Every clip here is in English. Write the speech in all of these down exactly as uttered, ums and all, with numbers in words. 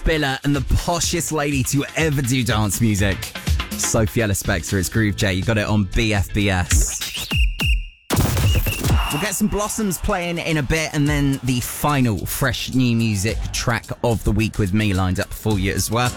Spiller and the poshest lady to ever do dance music. Sophie Ellis Bextor, it's Groove J. You got it on B F B S. We'll get some Blossoms playing in a bit, and then the final fresh new music track of the week with me lined up for you as well.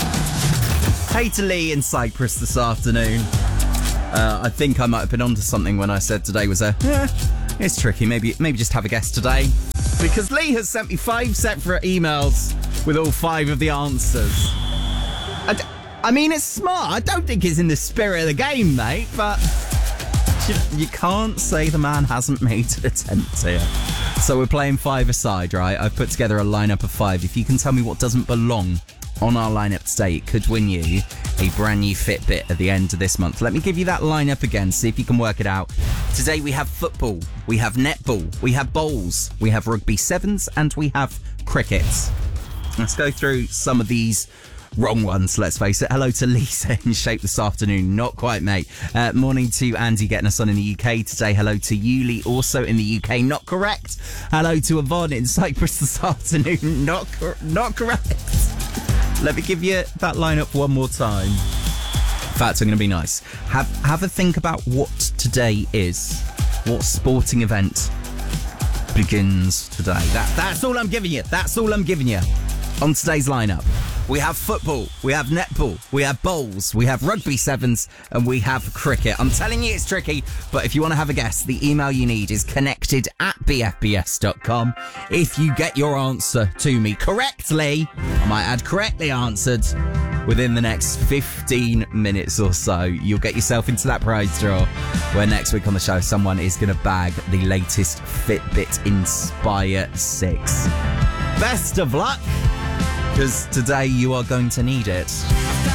Hey to Lee in Cyprus this afternoon. Uh, I think I might have been onto something when I said today was a, eh, it's tricky, maybe maybe just have a guess today. Because Lee has sent me five separate emails with all five of the answers. I, d- I mean, it's smart. I don't think it's in the spirit of the game, mate, but you, you can't say the man hasn't made an attempt here. So we're playing five-a-side, right? I've put together a lineup of five. If you can tell me what doesn't belong on our lineup today, it could win you a brand new Fitbit at the end of this month. Let me give you that lineup again, see if you can work it out. Today we have football, we have netball, we have bowls, we have rugby sevens, and we have cricket. Let's go through some of these wrong ones, let's face it. Hello to Lisa in Shape this afternoon. Not quite, mate. Uh, morning to Andy getting us on in the U K today. Hello to Yuli, also in the U K. Not correct. Hello to Yvonne in Cyprus this afternoon. Not, cor- not correct. Let me give you that lineup one more time. In fact, I'm going to be nice. Have have a think about what today is. What sporting event begins today? That that's all I'm giving you. That's all I'm giving you. On today's lineup, we have football, we have netball, we have bowls, we have rugby sevens, and we have cricket. I'm telling you it's tricky, but if you want to have a guess, the email you need is connected at b f b s dot com. If you get your answer to me correctly, I might add correctly answered, within the next fifteen minutes or so, you'll get yourself into that prize draw, where next week on the show, someone is going to bag the latest Fitbit Inspire six. Best of luck, because today you are going to need it.